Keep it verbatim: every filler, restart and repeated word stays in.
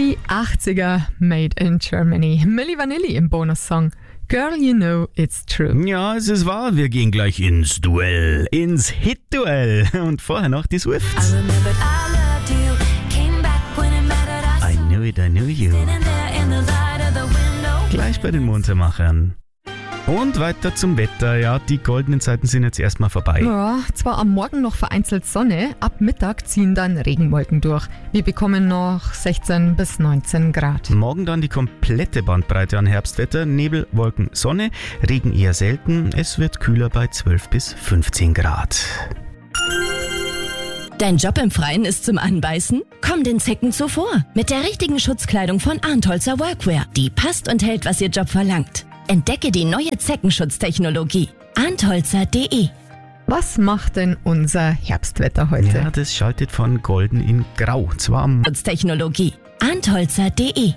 Die achtziger Made in Germany. Milli Vanilli im Bonussong. Girl, you know it's true. Ja, es ist wahr. Wir gehen gleich ins Duell, ins Hit-Duell. Und vorher noch die Swifts. I knew it, I knew you. Gleich bei den Muntermachern. Und weiter zum Wetter. Ja, die goldenen Zeiten sind jetzt erstmal vorbei. Ja, zwar am Morgen noch vereinzelt Sonne, ab Mittag ziehen dann Regenwolken durch. Wir bekommen noch sechzehn bis neunzehn Grad. Morgen dann die komplette Bandbreite an Herbstwetter. Nebel, Wolken, Sonne, Regen eher selten. Es wird kühler bei zwölf bis fünfzehn Grad. Dein Job im Freien ist zum Anbeißen? Komm den Zecken zuvor. Mit der richtigen Schutzkleidung von Arntholzer Workwear. Die passt und hält, was Ihr Job verlangt. Entdecke die neue Zeckenschutztechnologie. arntholzer punkt de. Was macht denn unser Herbstwetter heute? Ja, das schaltet von golden in grau. Zwar am Schutztechnologie. arntholzer punkt de.